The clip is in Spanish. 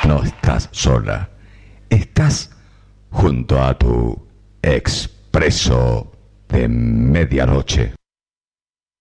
No estás sola. Estás junto a tu expreso de medianoche.